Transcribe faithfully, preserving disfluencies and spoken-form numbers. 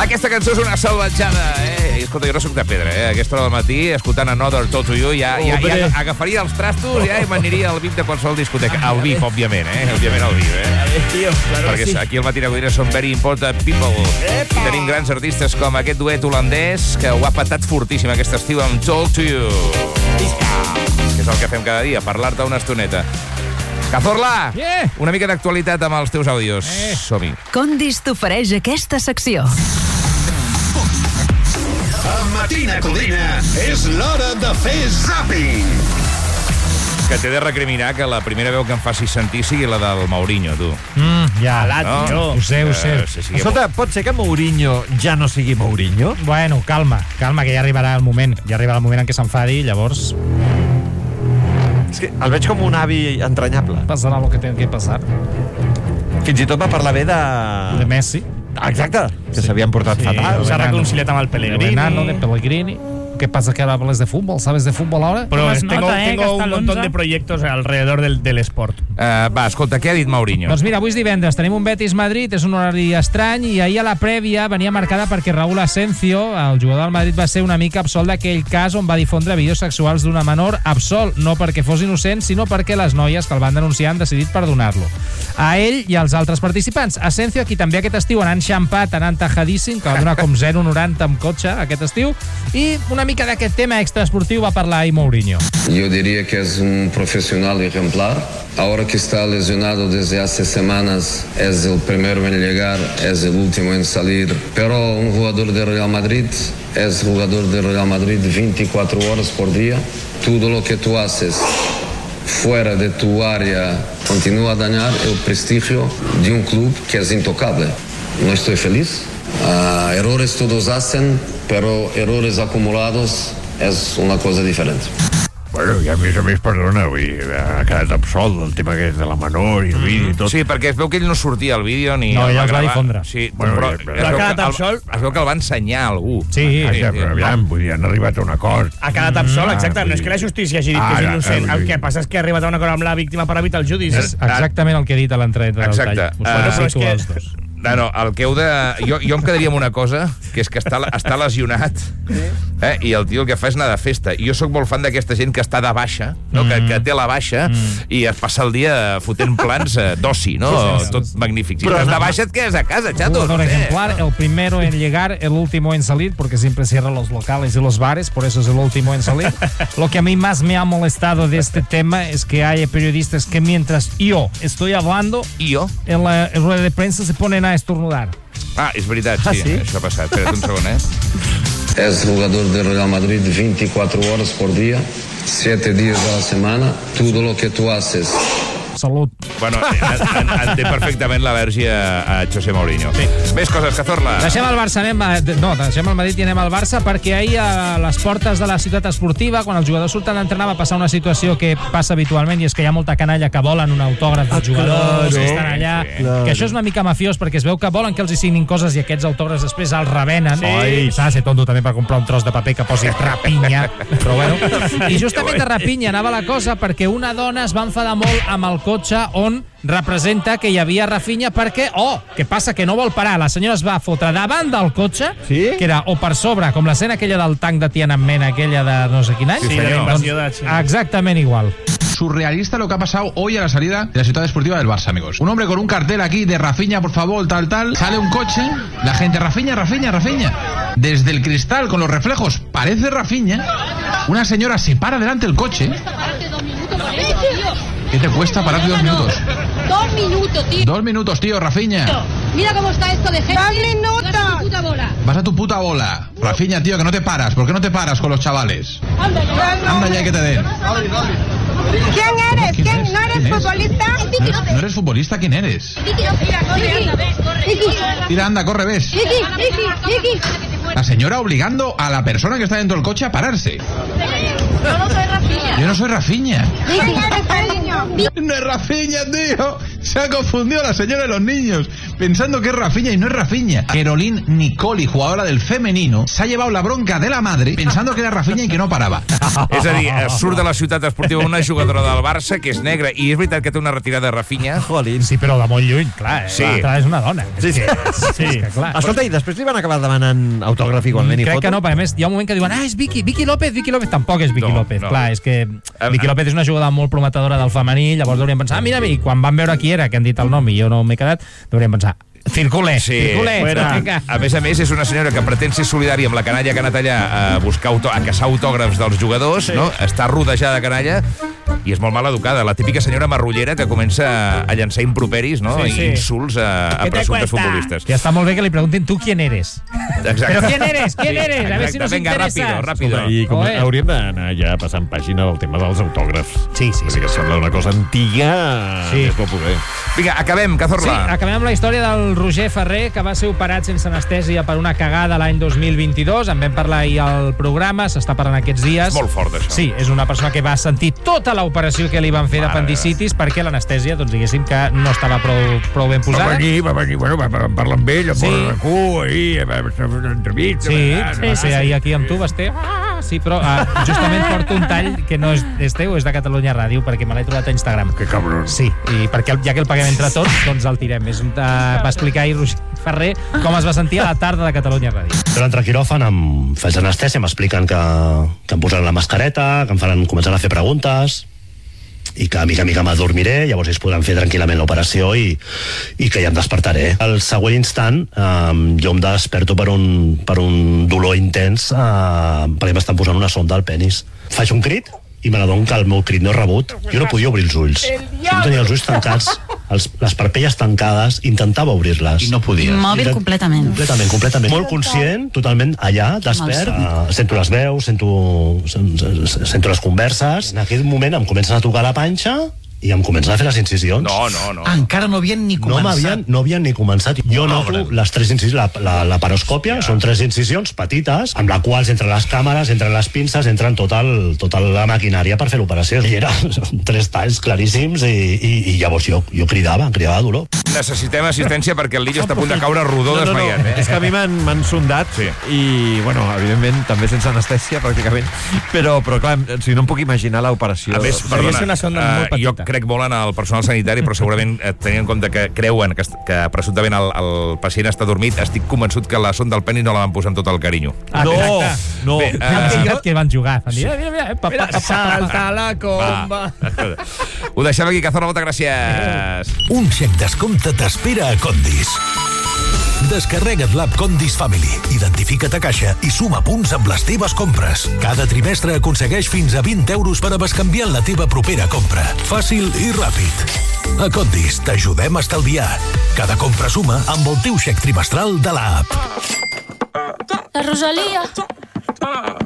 Aquesta cançó és una salvatjada, eh? I escolta, jo no soc de pedra, eh? A aquesta hora del matí, escoltant Another Talk to You, ja, ja, ja agafaria els trastos ja, i m'aniria al V I P de qualsevol discoteca. Al V I P, òbviament, eh? Òbviament al V I P, eh? A ver, tío, claro Perquè sí. aquí al Matí Codina són very important people. Epa! I tenim grans artistes com aquest duet holandès que ho ha patat fortíssim aquest estiu amb Talk to You. Que és el que fem cada dia, parlar-te una estoneta. Cazorla, yeah. Una mica d'actualitat amb els teus àudios. Eh. Som-hi. Condis t'ofereix aquesta secció. A Matina Codina és l'hora de fer zàping. Que t'he de recriminar que la primera veu que em faci sentir sigui la del Mourinho, tu. Mm, ja, Ala, No? tio. ho sé, ho sé. Eh, sí, sí, Escolta, pot ser que Mourinho ja no sigui Mourinho? Bueno, calma, calma, que ja arribarà el moment. Ja arribarà el moment en què s'enfadi i llavors És que el veig com un avi entranyable. passarà el que té que passar. Fins i tot va parlar bé de... De Messi, Exacte, que s'havien portat Sí, fatal. S'ha reconciliat amb el de Pellegrini. Renano, de Pellegrini. ¿Qué pasa que ahora hablas de fútbol? ¿Sabes de fútbol ahora? Pero Pues tengo, nota, eh, tengo que un hasta montón l'onze. de proyectos alrededor del, del sport. Uh, va, escolta, què ha dit Mourinho? Doncs mira, avui és divendres, tenim un Betis-Madrid, és un horari estrany, i ahir a la prèvia venia marcada perquè Raúl Asensio, el jugador del Madrid, va ser una mica absolt d'aquell cas on va difondre vídeos sexuals d'una menor, absolt, no perquè fos innocent, sinó perquè les noies que el van denunciar han decidit perdonar-lo. A ell i als altres participants. Asensio, aquí també aquest estiu anant xampat, anant tajadíssim, que va donar com zero coma noranta amb cotxe aquest estiu, i una mica d'aquest tema extraesportiu va parlar ahir Mourinho. Yo diría que es un profesional ejemplar. Ahora que está lesionado desde hace semanas, es el primero en llegar, es el último en salir. Pero un jugador de Real Madrid es jugador de Real Madrid veinticuatro horas por día. Todo lo que tú haces fuera de tu área continúa a dañar el prestigio de un club que es intocable. No estoy feliz. Uh, errores todos hacen, pero errores acumulados es una cosa diferente. Bueno, i a més a més, perdona, vull dir, ha quedat absolt el tema aquest de la menor i el vídeo i tot. Sí, perquè es veu que ell no sortia al vídeo ni... No, el ella els va gravar. difondre. Sí, Bueno, però, ja, es però veu ha que quedat el- absolt. Es veu que el va ensenyar a algú. Sí, Vaja, però aviam, vull dir, han arribat a un acord. Ha quedat absolt, exacte. Ah, No és que la justícia hagi dit que és Ara, innocent. ara, El que passa és que ha arribat a un acord amb la víctima per evitar el judici. És exactament el que he dit a l'entrada del Exacte. tall. Us Ah, bueno, però és que- els dos. No, no, el que heu de... Jo, jo em quedaria amb una cosa, que és que està, està lesionat, eh? I el tio el que fa és anar de festa. I jo sóc molt fan d'aquesta gent que està de baixa, no? que, que té la baixa, i es passa el dia fotent plans eh, d'oci, no? Tot magnífic. Si estàs de baixa et quedes a casa, xato. Jugador no sé. ejemplar, el primero en llegar, el último en salir, porque siempre cierran los locales y los bares, por eso es el último en salir. Lo que a mí más me ha molestado de este tema es que hay periodistas que mientras yo estoy hablando, I jo? en la en rueda de prensa se ponen a estornudar. Ah, és veritat, Ah, sí, sí? això ha passat. Espera't un segon, eh? Es jugador de Real Madrid veinticuatro horas por día, siete días a la semana. Todo lo que tú haces Salut. Bueno, en, en, en té perfectament l'al·lèrgia a José Mourinho. Sí. Més coses, Cazorla. Deixem el Barça, anem a, no, deixem el Madrid i anem al Barça, perquè ahir a les portes de la ciutat esportiva, quan els jugadors surten a entrenar, va passar una situació que passa habitualment, i és que hi ha molta canalla que volen un autògraf dels jugadors, que estan allà, sí, que això és una mica mafiós, perquè es veu que volen que els hi signin coses i aquests autògrafs després els revenen. Sí. S'ha de ser tonto també per comprar un tros de paper que posi Rapinya, però bueno. I justament de Rapinya anava la cosa perquè una dona es va enfadar molt amb el cotxe on representa que hi havia Rafinha perquè, oh, què passa? Que no vol parar. La senyora es va fotre davant del cotxe, Sí? que era o per sobre, com l'escena aquella del tanc de Tiananmen, aquella de no sé quin any. Sí, de la invasió de Xina. Exactament igual. Surrealista lo que ha pasado hoy a la salida de la ciudad deportiva del Barça, amigos. Un hombre con un cartel aquí de Rafinha, por favor, tal, tal. Sale un coche, la gente, Rafinha, Rafinha, Rafinha. Desde el cristal, con los reflejos, parece Rafinha. Una señora se para delante del coche. ¿Qué te cuesta pararte dos minutos? Dos minutos, tío. Dos minutos, tío, Rafinha. Mira cómo está esto de gente. ¡Dos minutos! Vas a tu puta bola. Vas a tu puta bola. Rafinha, tío, que no te paras. ¿Por qué no te paras con los chavales? Anda ya. Anda ya que te den. ¿Quién eres? ¿Quién ¿Quién? es? ¿No eres ¿Quién es? futbolista? ¿No eres futbolista? ¿Quién eres? Vicky, Tira, anda, corre, ves. Vicky, Vicky, Vicky. La señora obligando a la persona que está dentro del coche a pararse. Yo no soy Rafinha. Yo no soy Rafinha. Vicky es Rafinha. No es Rafinha, tío. Se ha confundido la señora de los niños, pensando que es Rafinha y no es Rafinha. Caroline Nicoli, jugadora del femenino, se ha llevado la bronca de la madre pensando que era Rafinha i que no parava. És a dir, surt de la ciutat esportiva una jugadora del Barça que és negra, i és veritat que té una retirada de Rafinha. Jolín. Sí, però de molt lluny, clar. Eh? Sí. Clar, és una dona. Sí, sí. Sí, és que, clar. Escolta, i després li van acabar demanant autògraf igualment i Crec foto? que no, perquè a més hi ha un moment que diuen ah, és Vicky, Vicky López, Vicky López. Tampoc és Vicky No, López. no. Clar, és que Vicky López és una jugada molt prometedora del femení, llavors deurien pensar, ah, mira, i quan van veure qui era, que han dit el nom i jo no m'he quedat, deurien pensar, circule, Sí. circule. Fuera. A més a més, és una senyora que pretén ser solidària amb la canalla que ha anat allà a buscar autò a caçar autògrafs dels jugadors, sí. no? Està rodejada de canalla i és molt mal educada. La típica senyora marrullera que comença a llançar improperis, no? Sí, sí. Insults a, a presumptes futbolistes. Que està molt bé que li preguntin tu quién eres. Exacte. Però quién eres, quién Sí, eres, a ver si nos Vinga, interesas. ràpido, ràpido. Escolta, I com Joder. hauríem d'anar ja passant pàgina del tema dels autògrafs. Sí, sí, sí. Que sembla una cosa antiga, Sí. més no poder. Vinga, acabem, Sí, Cazorla. acabem amb la història del Roger Ferrer, que va ser operat sense anestèsia per una cagada l'any dos mil vint-i-dos. En vam parlar ahir al programa, s'està parlant aquests dies. És molt fort, això. Sí, és una persona que va sentir tota l'operació que li van fer Mare d'apendicitis perquè l'anestèsia, doncs diguéssim que no estava prou, prou ben Va posada. venir, va venir, bueno, va, va parlar amb ell, amb Sí. sí. RAC1, ahir, va fer una entrevista. Sí, va, sí, sí, ahir aquí amb tu vas ter... Ah, sí, però ah, justament porto un tall que no és, és teu, és de Catalunya Ràdio, perquè me l'he trobat a Instagram. Que cabron. Sí, i perquè ja que el paguem entre tots, doncs el tirem. És un, uh, va explicar ahir Roger Ferrer com es va sentir a la tarda de Catalunya Ràdio. Però entre quiròfan em faig anestèsia, m'expliquen que, que em posaran la mascareta, que em faran començar a fer preguntes i que a mica a mica m'adormiré, llavors ells podran fer tranquil·lament l'operació i, i que ja em despertaré. Al següent instant eh, jo em desperto per un, per un dolor intens eh, perquè m'estan posant una sonda al penis. Faig un crit i me n'adono que el meu crit no és rebut. Jo no podia obrir els ulls. Jo tenia els ulls tancats, els, les parpelles tancades, intentava obrir-les. I no podia. Mòbil completament. Completament, completament. Molt conscient, totalment allà, despert. Uh, sento les veus, sento, sento, sento les converses. En aquell moment em comencen a tocar la panxa i em comencen a fer les incisions. No, no, no. Ah, encara no havien ni No començat. m'havien no havien ni començat. Jo noto les tres incisions, la, la, la paroscòpia, són tres incisions petites, amb la quals entre les càmeres, entre les pinces, entren tota, el, tota la maquinària per fer l'operació. I eren tres talls claríssims i, i, i llavors jo, jo cridava, cridava de dolor. Necessitem assistència perquè el Lillo està a punt de caure rodó desmaiat. Eh? És que a mi m'han m'han sondat Sí. i, bueno, evidentment, també sense anestèsia, pràcticament. Però, però clar, o sigui, no em puc imaginar l'operació. A més, Seria perdona, ser una sonda eh, molt petita. jo crec molt en el personal sanitari, però segurament eh, tenint en compte que creuen que, que presumptament el, el pacient està dormit, estic convençut que la sonda del penis no la van posar amb tot el carinyo. Ah, No, exacte. no. Bé, Hem eh, pensat que van jugar. Van dir, mira, mira, pa, pa, pa, pa, Salta la comba. Ho deixem aquí, Cazorla, moltes gràcies. Un xec descompte t'espera a Condis. Descarrega't l'app Condis Family, identifica't a caixa i suma punts amb les teves compres. Cada trimestre aconsegueix fins a vint euros per a bescanviar la teva propera compra. Fàcil i ràpid. A Condis t'ajudem a estalviar. Cada compra suma amb el teu xec trimestral de l'app. La Rosalía.